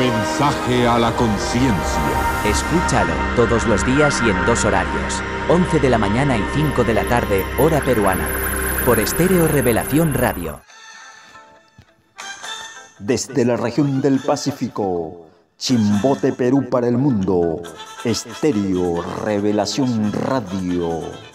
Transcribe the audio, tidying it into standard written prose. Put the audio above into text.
mensaje a la conciencia. Escúchalo todos los días y en 2 horarios. 11 de la mañana y 5 de la tarde, hora peruana. Por Estéreo Revelación Radio. Desde la región del Pacífico, Chimbote, Perú para el mundo. Estéreo Revelación Radio.